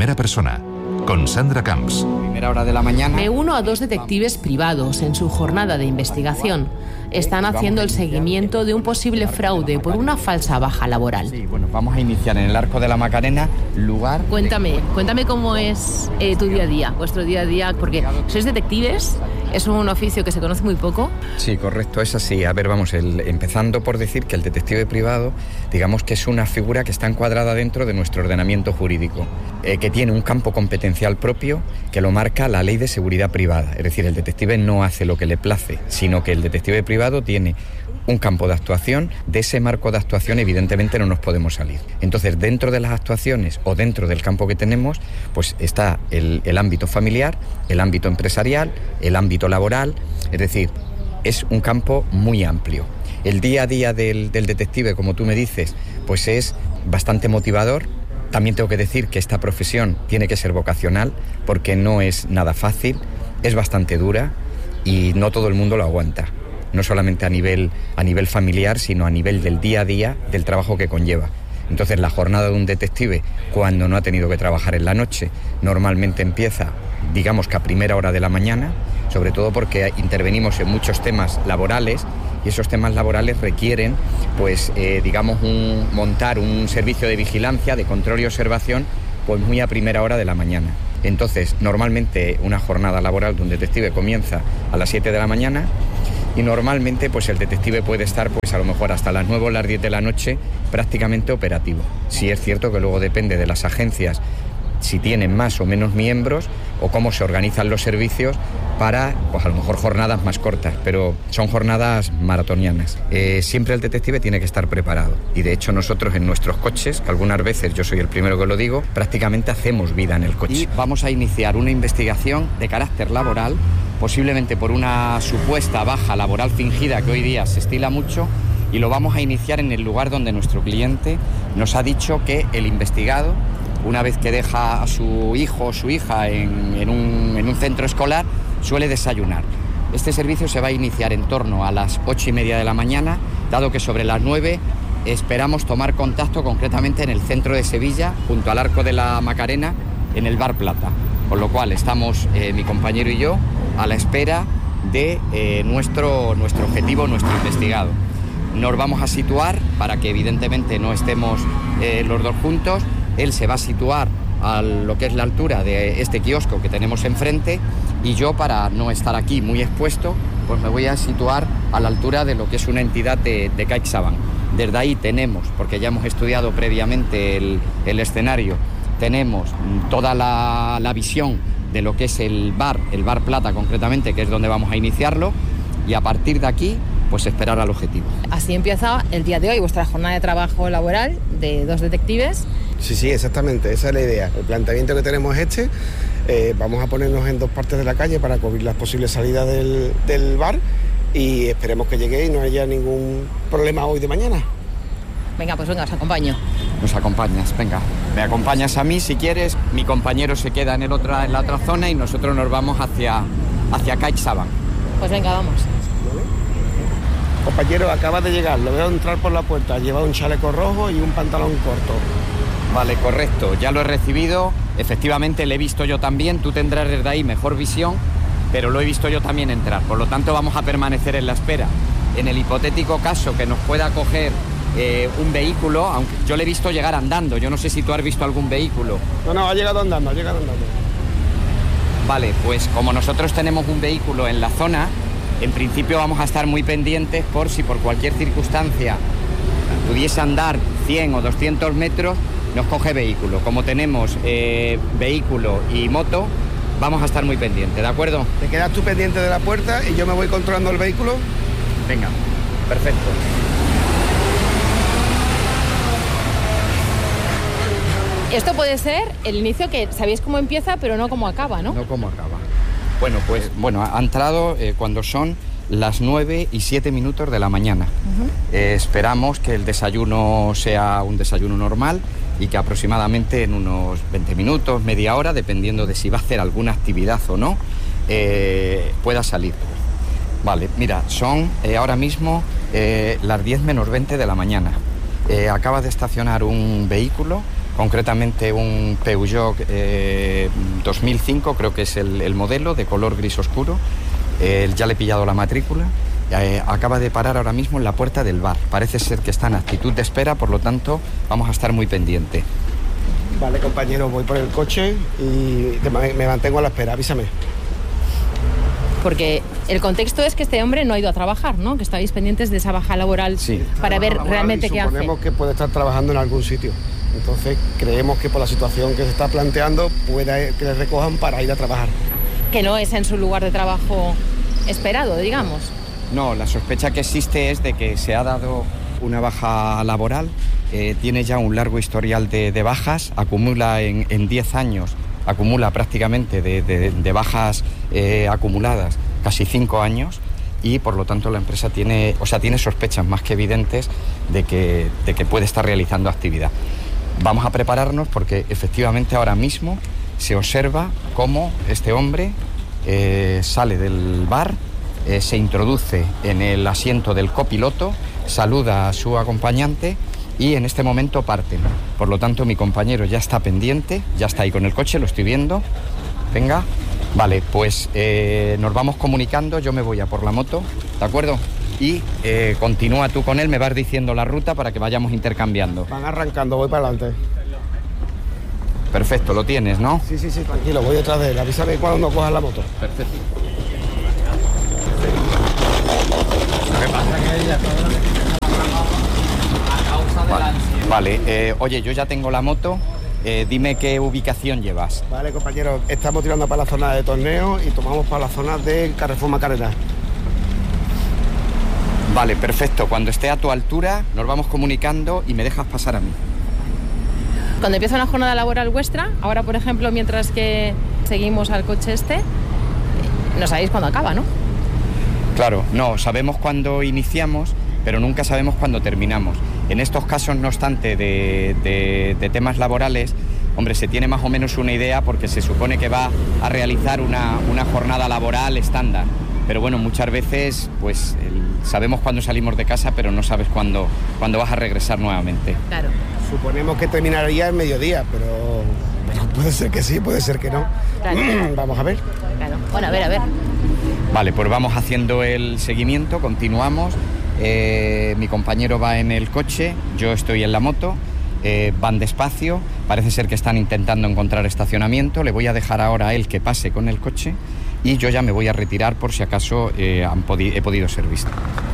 primera persona, con Sandra Camps. Primera hora de la mañana. Me uno a 2 detectives privados en su jornada de investigación. Están haciendo el seguimiento de un posible fraude por una falsa baja laboral. Sí, bueno, vamos a iniciar en el Arco de la Macarena, lugar... Cuéntame cómo es tu día a día, vuestro día a día, porque sois detectives, es un oficio que se conoce muy poco. Sí, correcto, es así. A ver, vamos, empezando por decir que el detective privado, digamos que es una figura que está encuadrada dentro de nuestro ordenamiento jurídico, que tiene un campo competencial propio que lo marca la Ley de Seguridad Privada. Es decir, el detective no hace lo que le place, sino que el detective privado tiene un campo de actuación. De ese marco de actuación evidentemente no nos podemos salir. Entonces, dentro de las actuaciones o dentro del campo que tenemos, pues está el ámbito familiar, el ámbito empresarial, el ámbito laboral. Es decir, es un campo muy amplio. El día a día del detective, como tú me dices, pues es bastante motivador. También tengo que decir que esta profesión tiene que ser vocacional, porque no es nada fácil, es bastante dura y no todo el mundo lo aguanta. No solamente a nivel familiar, sino a nivel del día a día, del trabajo que conlleva. Entonces, la jornada de un detective, cuando no ha tenido que trabajar en la noche, normalmente empieza, digamos que a primera hora de la mañana, sobre todo porque intervenimos en muchos temas laborales, y esos temas laborales requieren, pues, montar un servicio de vigilancia, de control y observación, pues muy a primera hora de la mañana. Entonces, normalmente una jornada laboral de un detective comienza a las 7 de la mañana, y normalmente pues el detective puede estar pues a lo mejor hasta las 9 o las 10 de la noche prácticamente operativo. Sí es cierto que luego depende de las agencias si tienen más o menos miembros o cómo se organizan los servicios para, pues a lo mejor jornadas más cortas, pero son jornadas maratonianas. Siempre el detective tiene que estar preparado, y de hecho nosotros en nuestros coches, que algunas veces, yo soy el primero que lo digo, prácticamente hacemos vida en el coche. Y vamos a iniciar una investigación de carácter laboral, posiblemente por una supuesta baja laboral fingida que hoy día se estila mucho, y lo vamos a iniciar en el lugar donde nuestro cliente nos ha dicho que el investigado, una vez que deja a su hijo o su hija en un centro escolar, suele desayunar. Este servicio se va a iniciar en torno a las 8:30 de la mañana, dado que sobre las 9 esperamos tomar contacto concretamente en el centro de Sevilla, junto al Arco de la Macarena, en el Bar Plata. Con lo cual estamos, mi compañero y yo, a la espera de nuestro objetivo, nuestro investigado. Nos vamos a situar para que evidentemente no estemos los dos juntos. Él se va a situar a lo que es la altura de este kiosco que tenemos enfrente, y yo, para no estar aquí muy expuesto, pues me voy a situar a la altura de lo que es una entidad de CaixaBank. Desde ahí tenemos, porque ya hemos estudiado previamente el escenario, tenemos toda la visión de lo que es el Bar Plata concretamente, que es donde vamos a iniciarlo, y a partir de aquí pues esperar al objetivo. Así empieza el día de hoy, vuestra jornada de trabajo laboral de 2 detectives. Sí, exactamente, esa es la idea. El planteamiento que tenemos es vamos a ponernos en 2 partes de la calle para cubrir las posibles salidas del bar, y esperemos que llegue y no haya ningún problema hoy de mañana. Venga, pues venga, os acompaño. Nos acompañas, venga. Me acompañas a mí si quieres, mi compañero se queda en la otra zona y nosotros nos vamos hacia CaixaBank. Pues venga, vamos. Compañero, acaba de llegar, lo veo entrar por la puerta, lleva un chaleco rojo y un pantalón corto. Vale, correcto, ya lo he recibido, efectivamente le he visto yo también, tú tendrás desde ahí mejor visión, pero lo he visto yo también entrar, por lo tanto vamos a permanecer en la espera. En el hipotético caso que nos pueda coger un vehículo, aunque yo le he visto llegar andando, yo no sé si tú has visto algún vehículo. No, ha llegado andando. Vale, pues como nosotros tenemos un vehículo en la zona, en principio vamos a estar muy pendientes por si por cualquier circunstancia pudiese andar 100 o 200 metros, nos coge vehículo. Como tenemos vehículo y moto, vamos a estar muy pendientes, ¿de acuerdo? Te quedas tú pendiente de la puerta y yo me voy controlando el vehículo. Venga, perfecto. Esto puede ser el inicio, que sabéis cómo empieza, pero no cómo acaba, ¿no? No cómo acaba. Bueno, pues ha entrado cuando son las 9:07 de la mañana. Esperamos que el desayuno sea un desayuno normal y que aproximadamente en unos 20 minutos, media hora, dependiendo de si va a hacer alguna actividad o no, pueda salir. Vale, mira, son ahora mismo las 10 menos 20 de la mañana. Acaba de estacionar un vehículo concretamente un Peugeot 2005, creo que es el modelo, de color gris oscuro. Ya le he pillado la matrícula. Acaba de parar ahora mismo en la puerta del bar. Parece ser que está en actitud de espera, por lo tanto vamos a estar muy pendientes. Vale, compañero, voy por el coche y me mantengo a la espera, avísame. Porque el contexto es que este hombre no ha ido a trabajar, ¿no? Que estáis pendientes de esa baja laboral, sí, para ver realmente qué hace. Suponemos que puede estar trabajando en algún sitio. Entonces creemos que por la situación que se está planteando puede que le recojan para ir a trabajar. Que no es en su lugar de trabajo esperado, digamos. No, la sospecha que existe es de que se ha dado una baja laboral. Tiene ya un largo historial de bajas, acumula en 10 años, acumula prácticamente de bajas acumuladas casi 5 años, y por lo tanto la empresa tiene sospechas más que evidentes de que puede estar realizando actividad. Vamos a prepararnos porque efectivamente ahora mismo se observa cómo este hombre sale del bar, se introduce en el asiento del copiloto, saluda a su acompañante y en este momento parten. Por lo tanto, mi compañero ya está pendiente, ya está ahí con el coche, lo estoy viendo. Venga, vale, pues nos vamos comunicando, yo me voy a por la moto, ¿de acuerdo? Y continúa tú con él, me vas diciendo la ruta para que vayamos intercambiando. Van arrancando, voy para adelante. Perfecto, lo tienes, ¿no? Sí, tranquilo, voy detrás de él, avísame cuando cojas la moto. Perfecto. ¿Qué pasa? Que ella Vale, oye, yo ya tengo la moto, dime qué ubicación llevas. Vale, compañero, estamos tirando para la zona de torneo y tomamos para la zona de Carrefour Macarena. Vale, perfecto, cuando esté a tu altura nos vamos comunicando y me dejas pasar a mí. Cuando empieza una jornada laboral vuestra, ahora por ejemplo, mientras que seguimos al coche no sabéis cuándo acaba, ¿no? Claro, no, sabemos cuándo iniciamos, pero nunca sabemos cuándo terminamos. En estos casos, no obstante, de temas laborales, hombre, se tiene más o menos una idea porque se supone que va a realizar una jornada laboral estándar. Pero bueno, muchas veces pues sabemos cuándo salimos de casa, pero no sabes cuándo vas a regresar nuevamente. Claro. Suponemos que terminaría el mediodía, pero puede ser que sí, puede ser que no. Claro. Vamos a ver. Claro. Bueno, a ver. Vale, pues vamos haciendo el seguimiento, continuamos. Mi compañero va en el coche, yo estoy en la moto, van despacio, parece ser que están intentando encontrar estacionamiento. Le voy a dejar ahora a él que pase con el coche y yo ya me voy a retirar por si acaso he podido ser visto.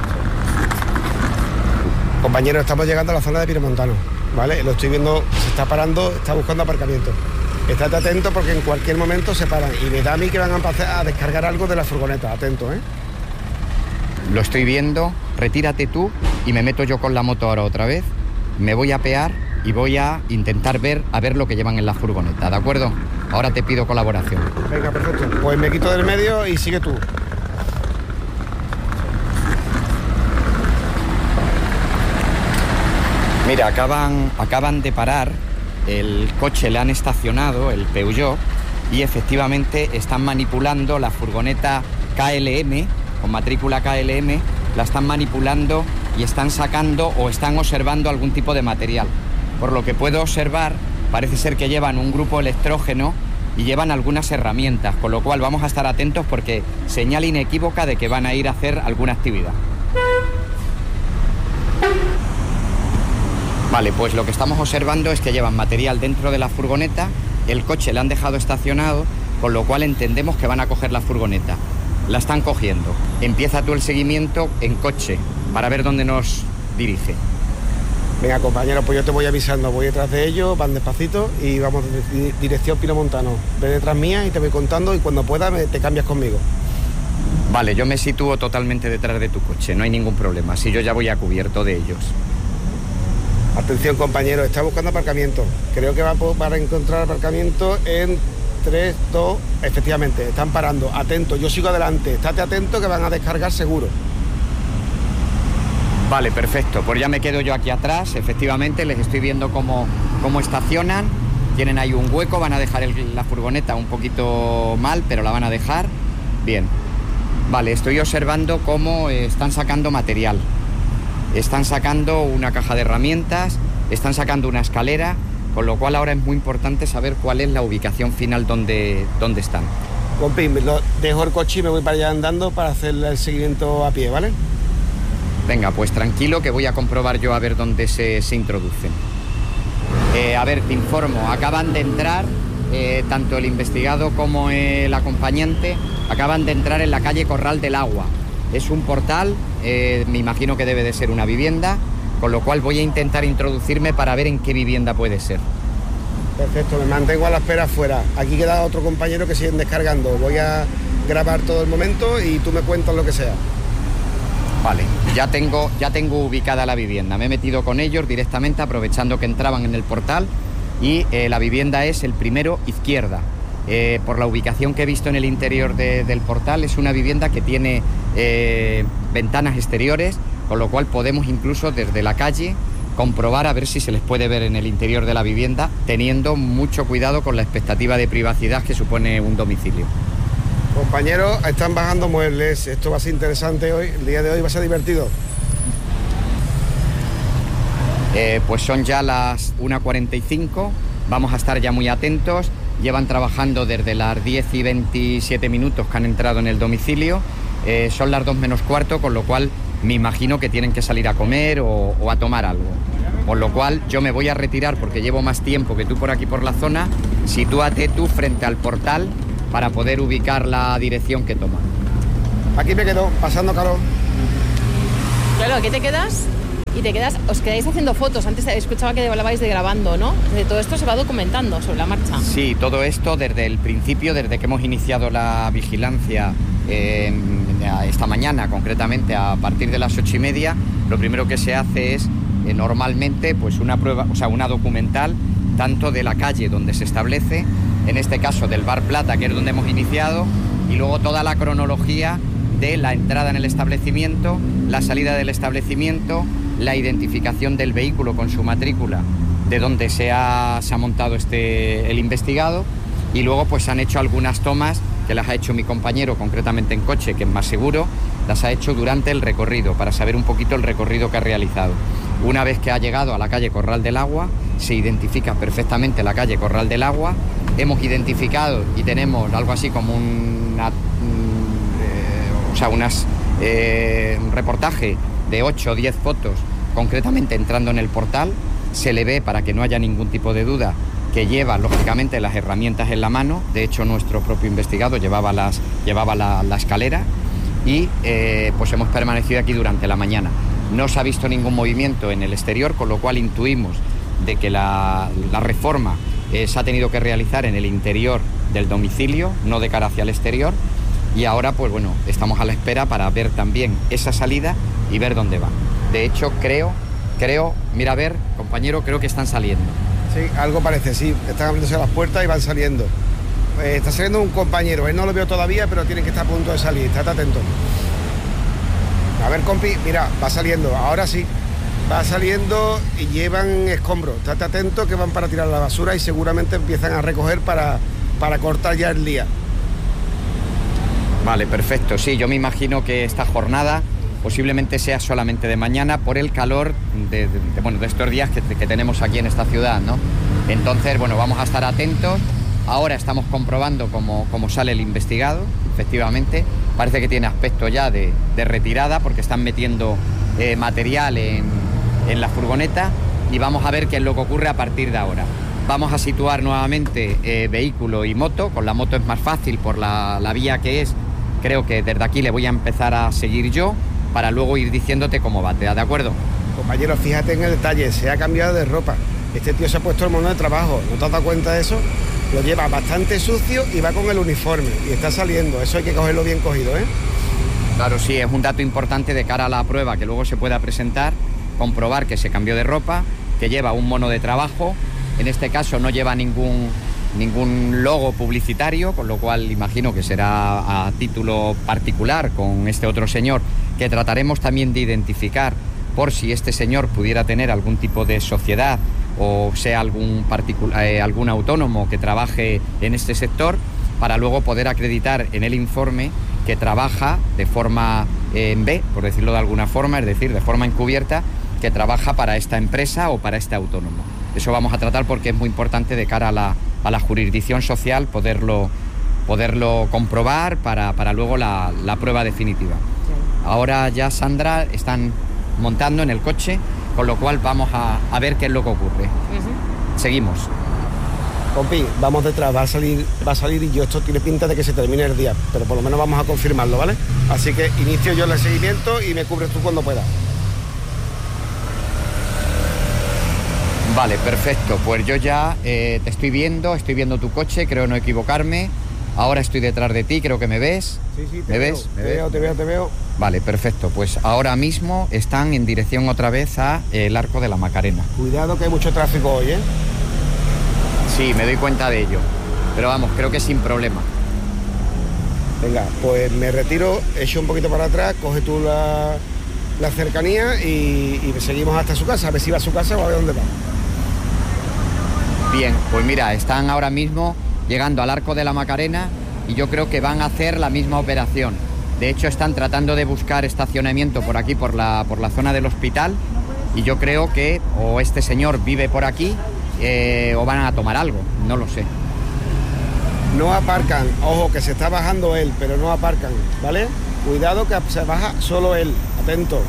Compañero, estamos llegando a la zona de Piedemontano, ¿vale? Lo estoy viendo, se está parando, está buscando aparcamiento. Estate atento porque en cualquier momento se paran y me da a mí que van a empezar a descargar algo de la furgoneta, atento, ¿eh? Lo estoy viendo, retírate tú y me meto yo con la moto ahora otra vez, me voy a apear y voy a intentar ver lo que llevan en la furgoneta, ¿de acuerdo? Ahora te pido colaboración. Venga, perfecto. Pues me quito del medio y sigue tú. Mira, acaban de parar, el coche le han estacionado, el Peugeot, y efectivamente están manipulando la furgoneta KLM, con matrícula KLM, la están manipulando y están sacando o están observando algún tipo de material. Por lo que puedo observar, parece ser que llevan un grupo electrógeno y llevan algunas herramientas, con lo cual vamos a estar atentos porque señal inequívoca de que van a ir a hacer alguna actividad. Vale, pues lo que estamos observando es que llevan material dentro de la furgoneta, el coche le han dejado estacionado, con lo cual entendemos que van a coger la furgoneta. La están cogiendo. Empieza tú el seguimiento en coche para ver dónde nos dirige. Venga, compañero, pues yo te voy avisando, voy detrás de ellos, van despacito y vamos dirección Piedemontano. Ven detrás mía y te voy contando y cuando pueda te cambias conmigo. Vale, yo me sitúo totalmente detrás de tu coche, no hay ningún problema, si yo ya voy a cubierto de ellos. Atención, compañero, está buscando aparcamiento. Creo que va a encontrar aparcamiento en 3, 2, efectivamente, están parando. Atento, yo sigo adelante, estate atento que van a descargar seguro. Vale, perfecto, pues ya me quedo yo aquí atrás, efectivamente, les estoy viendo cómo estacionan, tienen ahí un hueco, van a dejar la furgoneta un poquito mal, pero la van a dejar. Bien, vale, estoy observando cómo están sacando material. Están sacando una caja de herramientas, están sacando una escalera, con lo cual ahora es muy importante saber cuál es la ubicación final donde están. Compi, dejo el coche y me voy para allá andando para hacer el seguimiento a pie, ¿vale? Venga, pues tranquilo que voy a comprobar yo a ver dónde se introducen. A ver, te informo, acaban de entrar, tanto el investigado como el acompañante, acaban de entrar en la calle Corral del Agua. Es un portal, me imagino que debe de ser una vivienda, con lo cual voy a intentar introducirme para ver en qué vivienda puede ser. Perfecto, me mantengo a la espera afuera. Aquí queda otro compañero que siguen descargando. Voy a grabar todo el momento y tú me cuentas lo que sea. Vale, ya tengo ubicada la vivienda. Me he metido con ellos directamente aprovechando que entraban en el portal y la vivienda es el primero izquierda. Por la ubicación que he visto en el interior del portal, es una vivienda que tiene ventanas exteriores, con lo cual podemos incluso desde la calle comprobar a ver si se les puede ver en el interior de la vivienda, teniendo mucho cuidado con la expectativa de privacidad que supone un domicilio. Compañeros, están bajando muebles, esto va a ser interesante hoy, el día de hoy va a ser divertido. Pues son ya las 1:45, vamos a estar ya muy atentos, llevan trabajando desde las 10 y 27 minutos que han entrado en el domicilio, son las 2 menos cuarto, con lo cual me imagino que tienen que salir a comer o a tomar algo. Con lo cual yo me voy a retirar porque llevo más tiempo que tú por aquí por la zona. Sitúate tú frente al portal para poder ubicar la dirección que toman. Aquí me quedo, pasando calor. Claro, aquí te quedas y os quedáis haciendo fotos. Antes escuchaba que hablabais de grabando, ¿no? De todo esto se va documentando sobre la marcha. Sí, todo esto desde el principio, desde que hemos iniciado la vigilancia esta mañana, concretamente a partir de las 8:30, lo primero que se hace es normalmente pues una prueba, o sea, una documental tanto de la calle donde se establece, en este caso del Bar Plata, que es donde hemos iniciado, y luego toda la cronología de la entrada en el establecimiento, la salida del establecimiento, la identificación del vehículo con su matrícula de donde se ha montado el investigado, y luego pues se han hecho algunas tomas que las ha hecho mi compañero, concretamente en coche, que es más seguro, las ha hecho durante el recorrido, para saber un poquito el recorrido que ha realizado. Una vez que ha llegado a la calle Corral del Agua, se identifica perfectamente la calle Corral del Agua. Hemos identificado y tenemos algo así como un reportaje de 8 o 10 fotos, concretamente entrando en el portal. Se le ve, para que no haya ningún tipo de duda, que lleva lógicamente las herramientas en la mano. De hecho, nuestro propio investigado llevaba la escalera y pues hemos permanecido aquí durante la mañana. No se ha visto ningún movimiento en el exterior, con lo cual intuimos de que la reforma se ha tenido que realizar en el interior del domicilio, no de cara hacia el exterior, y ahora pues bueno, estamos a la espera para ver también esa salida y ver dónde va. De hecho, creo, mira a ver, compañero, creo que están saliendo. Sí, algo parece, sí, están abriéndose las puertas y van saliendo. Está saliendo un compañero, él no lo veo todavía, pero tiene que estar a punto de salir, estate atento. A ver, compi, mira, va saliendo, ahora sí, va saliendo y llevan escombros. Estate atento que van para tirar la basura y seguramente empiezan a recoger para cortar ya el día. Vale, perfecto, sí, yo me imagino que esta jornada posiblemente sea solamente de mañana por el calor de estos días que tenemos aquí en esta ciudad, ¿no? Entonces, bueno, vamos a estar atentos. Ahora estamos comprobando cómo sale el investigado, efectivamente. Parece que tiene aspecto ya de retirada porque están metiendo material en la furgoneta y vamos a ver qué es lo que ocurre a partir de ahora. Vamos a situar nuevamente vehículo y moto. Con la moto es más fácil por la vía que es. Creo que desde aquí le voy a empezar a seguir yo para luego ir diciéndote cómo va, ¿de acuerdo? Compañero, fíjate en el detalle, se ha cambiado de ropa. Este tío se ha puesto el mono de trabajo, ¿no te has dado cuenta de eso? Lo lleva bastante sucio y va con el uniforme y está saliendo, eso hay que cogerlo bien cogido, ¿eh? Claro, sí, es un dato importante de cara a la prueba que luego se pueda presentar, comprobar que se cambió de ropa, que lleva un mono de trabajo, en este caso no lleva ningún logo publicitario, con lo cual imagino que será a título particular con este otro señor, que trataremos también de identificar por si este señor pudiera tener algún tipo de sociedad o sea algún autónomo que trabaje en este sector, para luego poder acreditar en el informe que trabaja de forma en B, por decirlo de alguna forma, es decir, de forma encubierta, que trabaja para esta empresa o para este autónomo. Eso vamos a tratar porque es muy importante de cara a la jurisdicción social poderlo comprobar para luego la prueba definitiva. Ahora ya, Sandra, están montando en el coche, con lo cual vamos a ver qué es lo que ocurre. Seguimos. Compi, vamos detrás, va a salir y esto tiene pinta de que se termine el día, pero por lo menos vamos a confirmarlo, ¿vale? Así que inicio yo el seguimiento y me cubres tú cuando puedas. Vale, perfecto. Pues yo ya te estoy viendo tu coche, creo no equivocarme. Ahora estoy detrás de ti, creo que me ves. Sí, ¿Me ves? Te veo. Vale, perfecto. Pues ahora mismo están en dirección otra vez a el Arco de la Macarena. Cuidado que hay mucho tráfico hoy, ¿eh? Sí, me doy cuenta de ello. Pero vamos, creo que sin problema. Venga, pues me retiro, echo un poquito para atrás, coge tú la cercanía y seguimos hasta su casa, a ver si va a su casa o a ver dónde va. Bien, pues mira, están ahora mismo llegando al Arco de la Macarena y yo creo que van a hacer la misma operación. De hecho, están tratando de buscar estacionamiento por aquí, por la zona del hospital, y yo creo que o este señor vive por aquí o van a tomar algo, no lo sé. No aparcan, ojo, que se está bajando él, pero no aparcan, ¿vale? Cuidado que se baja solo él, atento.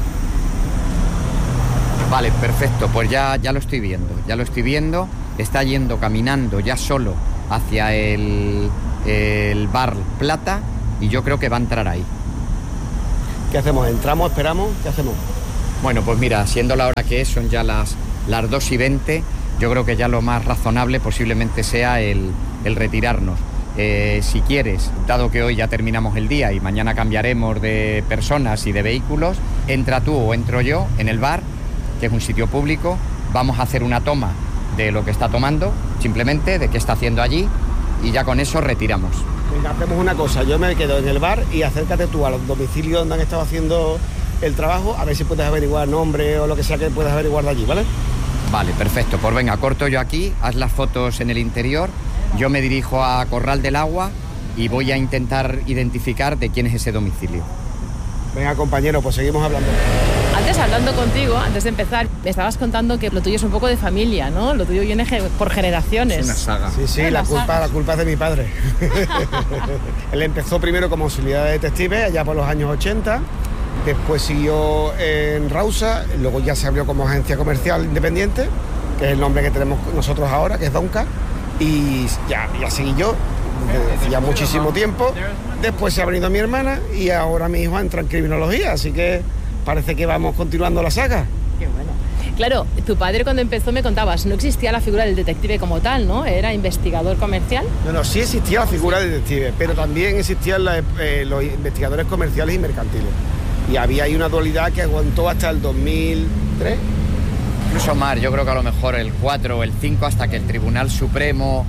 Vale, perfecto, pues ya lo estoy viendo, está yendo caminando ya solo hacia el bar Plata y yo creo que va a entrar ahí. ¿Qué hacemos? ¿Entramos, esperamos? ¿Qué hacemos? Bueno, pues mira, siendo la hora que es, son ya las 2:20, yo creo que ya lo más razonable posiblemente sea el retirarnos. Si quieres, dado que hoy ya terminamos el día y mañana cambiaremos de personas y de vehículos, entra tú o entro yo en el bar, que es un sitio público, vamos a hacer una toma de lo que está tomando, simplemente de qué está haciendo allí, y ya con eso retiramos. Venga, hacemos una cosa, yo me quedo en el bar y acércate tú a los domicilios donde han estado haciendo el trabajo, a ver si puedes averiguar nombre o lo que sea que puedas averiguar de allí, ¿vale? Vale, perfecto, pues venga, corto yo aquí, haz las fotos en el interior, yo me dirijo a Corral del Agua y voy a intentar identificar de quién es ese domicilio. Venga, compañero, pues seguimos hablando. Antes, hablando contigo, antes de empezar, me estabas contando que lo tuyo es un poco de familia, ¿no? Lo tuyo viene por generaciones. Es una saga. Sí, la culpa es de mi padre. Él empezó primero como auxiliar de detective, allá por los años 80, después siguió en Rausa, luego ya se abrió como agencia comercial independiente, que es el nombre que tenemos nosotros ahora, que es Donca, y ya seguí yo, desde ya muchísimo tiempo. Después se ha venido mi hermana y ahora mi hijo entra en criminología, así que parece que vamos continuando la saga. Qué bueno. Claro, tu padre cuando empezó me contabas, no existía la figura del detective como tal, ¿no? Era investigador comercial. No, sí existía la figura del detective, pero también existían los investigadores comerciales y mercantiles. Y había ahí una dualidad que aguantó hasta el 2003. Incluso más, yo creo que a lo mejor el 4 o el 5, hasta que el Tribunal Supremo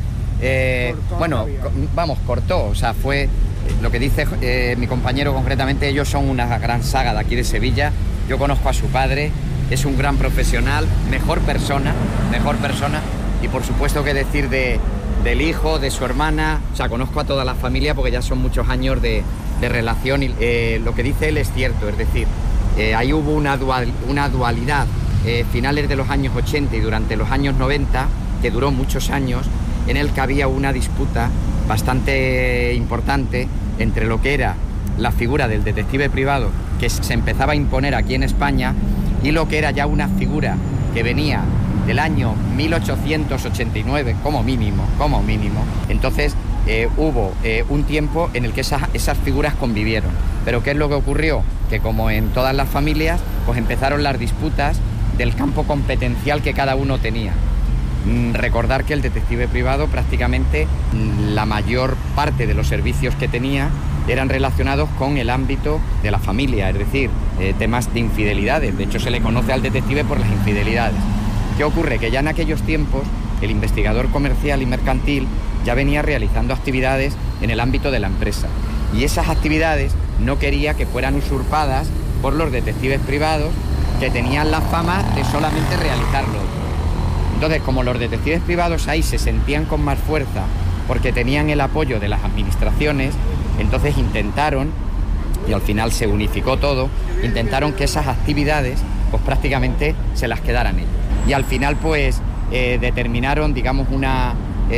cortó, o sea, fue lo que dice mi compañero concretamente. Ellos son una gran saga de aquí de Sevilla. Yo conozco a su padre, es un gran profesional, mejor persona, y por supuesto que decir del hijo, de su hermana, o sea, conozco a toda la familia porque ya son muchos años de relación y lo que dice él es cierto, es decir, ahí hubo una dualidad finales de los años 80 y durante los años 90, que duró muchos años, en el que había una disputa bastante importante entre lo que era la figura del detective privado, que se empezaba a imponer aquí en España, y lo que era ya una figura que venía del año 1889 como mínimo. Entonces hubo un tiempo en el que esas figuras convivieron. Pero ¿qué es lo que ocurrió? Que como en todas las familias, pues empezaron las disputas del campo competencial que cada uno tenía. Recordar que el detective privado prácticamente la mayor parte de los servicios que tenía eran relacionados con el ámbito de la familia, es decir, temas de infidelidades. De hecho, se le conoce al detective por las infidelidades. ¿Qué ocurre? Que ya en aquellos tiempos el investigador comercial y mercantil ya venía realizando actividades en el ámbito de la empresa. Y esas actividades no quería que fueran usurpadas por los detectives privados, que tenían la fama de solamente realizarlo. Entonces, como los detectives privados ahí se sentían con más fuerza porque tenían el apoyo de las administraciones, entonces intentaron, y al final se unificó todo, intentaron que esas actividades pues prácticamente se las quedaran ellos. Y al final pues determinaron, digamos, una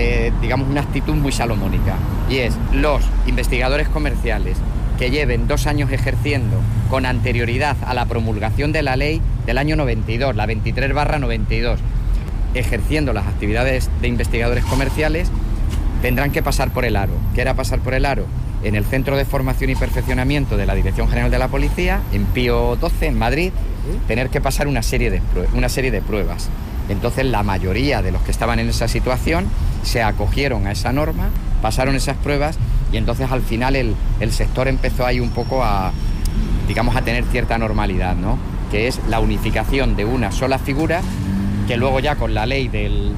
actitud muy salomónica. Y es los investigadores comerciales que lleven 2 años ejerciendo con anterioridad a la promulgación de la ley del año 92, la 23/92, ejerciendo las actividades de investigadores comerciales, tendrán que pasar por el aro. ¿Qué era pasar por el aro? En el Centro de Formación y Perfeccionamiento de la Dirección General de la Policía, en Pío XII, en Madrid, tener que pasar una serie de pruebas. Entonces, la mayoría de los que estaban en esa situación se acogieron a esa norma, pasaron esas pruebas y entonces al final el sector empezó ahí un poco a tener cierta normalidad, ¿no? Que es la unificación de una sola figura, que luego ya con la ley del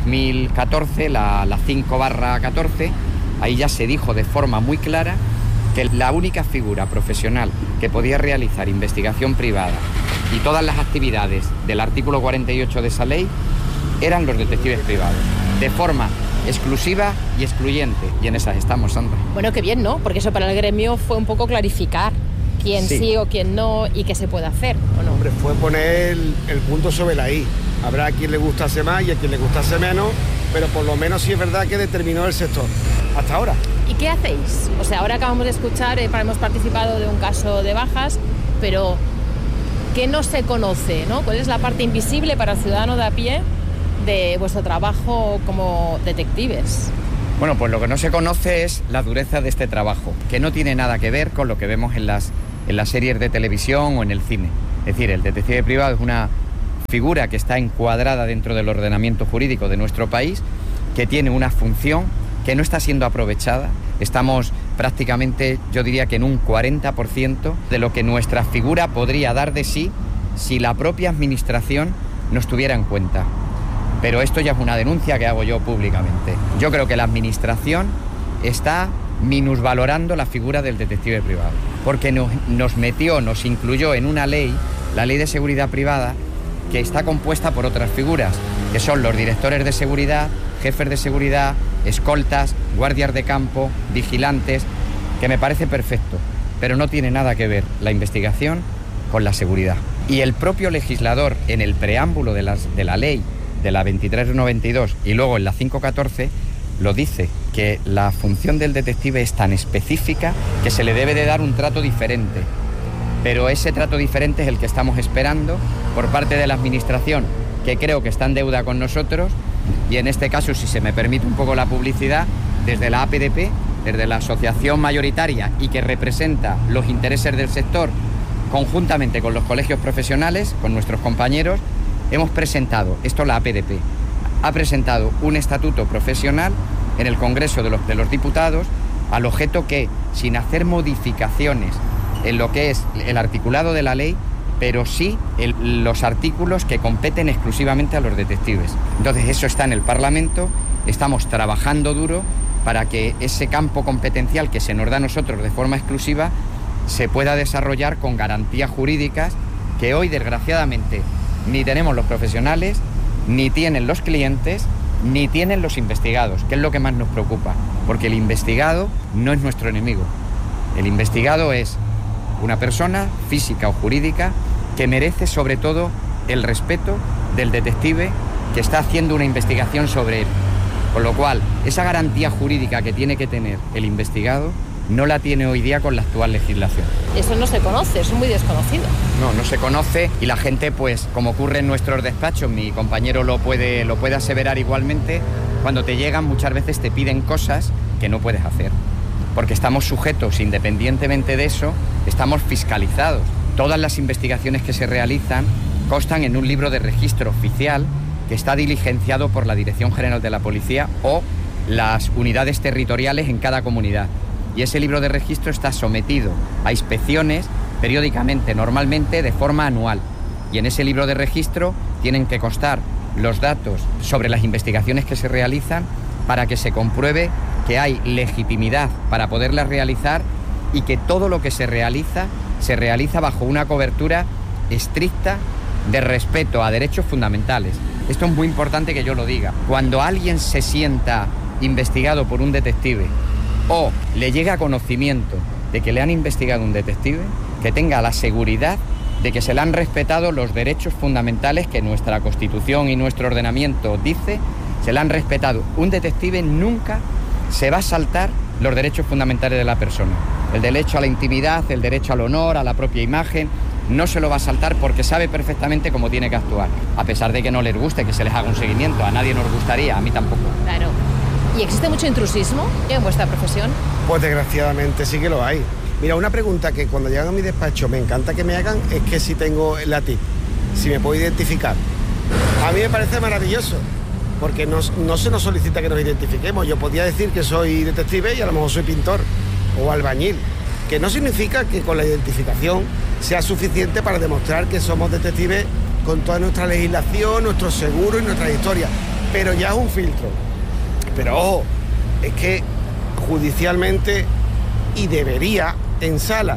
2014, la 5/14, ahí ya se dijo de forma muy clara que la única figura profesional que podía realizar investigación privada y todas las actividades del artículo 48 de esa ley eran los detectives privados, de forma exclusiva y excluyente, y en esas estamos, Sandra. Bueno, qué bien, ¿no? Porque eso para el gremio fue un poco clarificar quién sí o quién no y qué se puede hacer, ¿o no? Hombre, fue poner el punto sobre la I. Habrá a quien le gustase más y a quien le gustase menos, pero por lo menos sí es verdad que determinó el sector hasta ahora. ¿Y qué hacéis? O sea, ahora acabamos de escuchar, hemos participado de un caso de bajas, pero ¿qué no se conoce, ¿no? ¿Cuál es la parte invisible para el ciudadano de a pie de vuestro trabajo como detectives? Bueno, pues lo que no se conoce es la dureza de este trabajo, que no tiene nada que ver con lo que vemos en las series de televisión o en el cine. Es decir, el detective privado es una figura que está encuadrada dentro del ordenamiento jurídico de nuestro país, que tiene una función que no está siendo aprovechada. Estamos prácticamente, yo diría que en un 40% de lo que nuestra figura podría dar de sí si la propia administración nos tuviera en cuenta. Pero esto ya es una denuncia que hago yo públicamente. Yo creo que la administración está minusvalorando la figura del detective privado, porque nos incluyó en una ley, la Ley de Seguridad Privada, que está compuesta por otras figuras, que son los directores de seguridad, jefes de seguridad, escoltas, guardias de campo, vigilantes, que me parece perfecto, pero no tiene nada que ver la investigación con la seguridad. Y el propio legislador, en el preámbulo de la ley de la 23/92 y luego en la 5/14, lo dice, que la función del detective es tan específica que se le debe de dar un trato diferente. Pero ese trato diferente es el que estamos esperando por parte de la administración, que creo que está en deuda con nosotros, y en este caso, si se me permite un poco la publicidad, desde la APDP, desde la asociación mayoritaria y que representa los intereses del sector, conjuntamente con los colegios profesionales, con nuestros compañeros, hemos presentado, la APDP, ha presentado un estatuto profesional en el Congreso de los Diputados, al objeto que, sin hacer modificaciones en lo que es el articulado de la ley, pero sí los artículos que competen exclusivamente a los detectives. Entonces, eso está en el Parlamento, estamos trabajando duro para que ese campo competencial que se nos da a nosotros de forma exclusiva se pueda desarrollar con garantías jurídicas que hoy, desgraciadamente, ni tenemos los profesionales, ni tienen los clientes, ni tienen los investigados, que es lo que más nos preocupa, porque el investigado no es nuestro enemigo. El investigado es una persona física o jurídica que merece sobre todo el respeto del detective que está haciendo una investigación sobre él. Con lo cual, esa garantía jurídica que tiene que tener el investigado no la tiene hoy día con la actual legislación. Eso no se conoce, es muy desconocido. No se conoce, y la gente, pues, como ocurre en nuestros despachos, mi compañero lo puede aseverar igualmente, cuando te llegan muchas veces te piden cosas que no puedes hacer, porque estamos sujetos, independientemente de eso, estamos fiscalizados. Todas las investigaciones que se realizan constan en un libro de registro oficial que está diligenciado por la Dirección General de la Policía o las unidades territoriales en cada comunidad. Y ese libro de registro está sometido a inspecciones periódicamente, normalmente de forma anual. Y en ese libro de registro tienen que constar los datos sobre las investigaciones que se realizan para que se compruebe que hay legitimidad para poderlas realizar y que todo lo que se realiza bajo una cobertura estricta de respeto a derechos fundamentales. Esto es muy importante que yo lo diga. Cuando alguien se sienta investigado por un detective o le llega a conocimiento de que le han investigado un detective, que tenga la seguridad de que se le han respetado los derechos fundamentales que nuestra Constitución y nuestro ordenamiento dice, se le han respetado. Un detective nunca se va a saltar los derechos fundamentales de la persona. El derecho a la intimidad, el derecho al honor, a la propia imagen, no se lo va a saltar porque sabe perfectamente cómo tiene que actuar. A pesar de que no les guste que se les haga un seguimiento, a nadie nos gustaría, a mí tampoco. Claro. ¿Y existe mucho intrusismo en vuestra profesión? Pues desgraciadamente sí que lo hay. Mira, una pregunta que cuando llegan a mi despacho me encanta que me hagan es que si tengo la TIC, si me puedo identificar. A mí me parece maravilloso, porque no se nos solicita que nos identifiquemos. Yo podría decir que soy detective y a lo mejor soy pintor o albañil, que no significa que con la identificación sea suficiente para demostrar que somos detectives con toda nuestra legislación, nuestro seguro y nuestra historia, pero ya es un filtro. Pero ojo, es que judicialmente, y debería en sala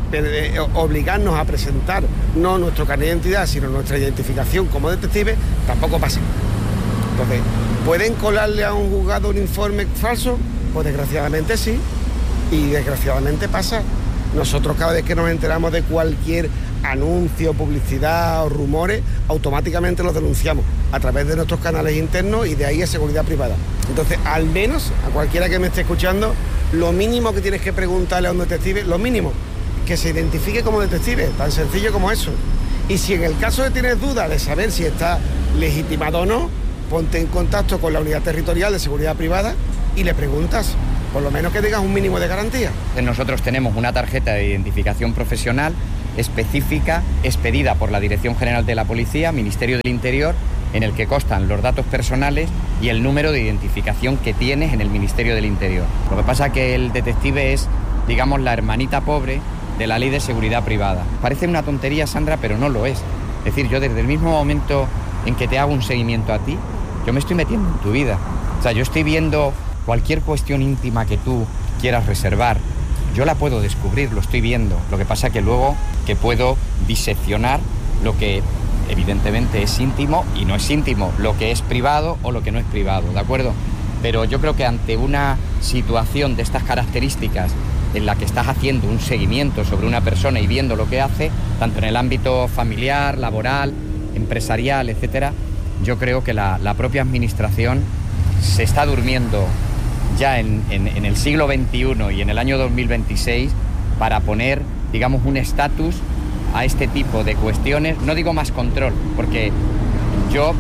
obligarnos a presentar no nuestro carnet de identidad, sino nuestra identificación como detective, tampoco pasa. Entonces, ¿pueden colarle a un juzgado un informe falso? Pues desgraciadamente sí, y desgraciadamente pasa. Nosotros cada vez que nos enteramos de cualquier anuncio, publicidad o rumores, automáticamente los denunciamos a través de nuestros canales internos y de ahí es seguridad privada. Entonces, al menos, a cualquiera que me esté escuchando, lo mínimo que tienes que preguntarle a un detective, lo mínimo, que se identifique como detective, tan sencillo como eso. Y si en el caso de tienes dudas de saber si está legitimado o no, ponte en contacto con la unidad territorial de seguridad privada y le preguntas, por lo menos que tengas un mínimo de garantía. Nosotros tenemos una tarjeta de identificación profesional específica, expedida por la Dirección General de la Policía, Ministerio del Interior, en el que constan los datos personales y el número de identificación que tienes en el Ministerio del Interior. Lo que pasa es que el detective es, digamos, la hermanita pobre de la Ley de Seguridad Privada. Parece una tontería, Sandra, pero no lo es. Es decir, yo desde el mismo momento en que te hago un seguimiento a ti, yo me estoy metiendo en tu vida. O sea, yo estoy viendo cualquier cuestión íntima que tú quieras reservar, yo la puedo descubrir, lo estoy viendo. Lo que pasa que luego que puedo diseccionar lo que evidentemente es íntimo y no es íntimo, lo que es privado o lo que no es privado, ¿de acuerdo? Pero yo creo que ante una situación de estas características en la que estás haciendo un seguimiento sobre una persona y viendo lo que hace, tanto en el ámbito familiar, laboral, empresarial, etcétera, yo creo que la propia administración se está durmiendo ya en el siglo XXI y en el año 2026 para poner, digamos, un estatus a este tipo de cuestiones. No digo más control, porque yo,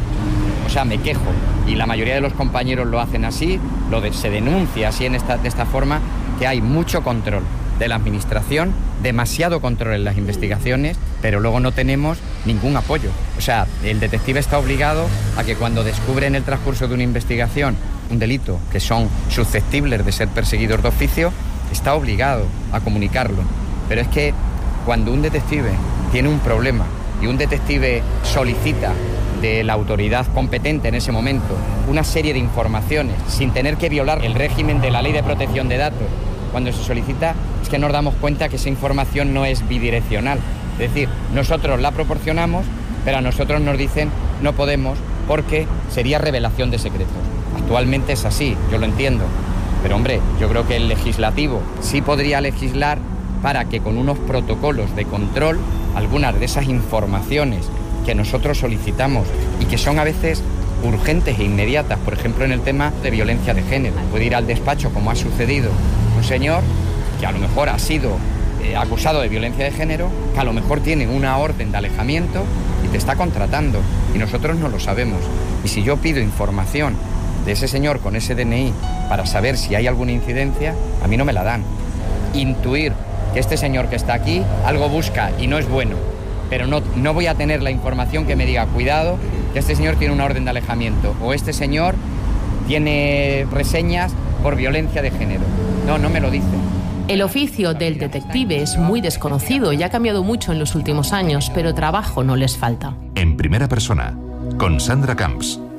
me quejo y la mayoría de los compañeros lo hacen así, se denuncia así de esta forma, que hay mucho control de la administración, demasiado control en las investigaciones, pero luego no tenemos ningún apoyo. O sea, el detective está obligado a que cuando descubre en el transcurso de una investigación un delito que son susceptibles de ser perseguidos de oficio, está obligado a comunicarlo. Pero es que cuando un detective tiene un problema y un detective solicita de la autoridad competente en ese momento una serie de informaciones sin tener que violar el régimen de la Ley de Protección de Datos, cuando se solicita, es que nos damos cuenta que esa información no es bidireccional. Es decir, nosotros la proporcionamos, pero a nosotros nos dicen no podemos porque sería revelación de secretos. Actualmente es así, yo lo entiendo. Pero hombre, yo creo que el legislativo sí podría legislar para que con unos protocolos de control, algunas de esas informaciones que nosotros solicitamos y que son a veces urgentes e inmediatas, por ejemplo en el tema de violencia de género. Puede ir al despacho, como ha sucedido, un señor que a lo mejor ha sido acusado de violencia de género, que a lo mejor tiene una orden de alejamiento y te está contratando y nosotros no lo sabemos. Y si yo pido información de ese señor con ese DNI para saber si hay alguna incidencia, a mí no me la dan. Intuir que este señor que está aquí algo busca y no es bueno, pero no voy a tener la información que me diga, cuidado, que este señor tiene una orden de alejamiento o este señor tiene reseñas por violencia de género. No me lo dicen. El oficio del detective es muy desconocido y ha cambiado mucho en los últimos años, pero trabajo no les falta. En primera persona, con Sandra Camps.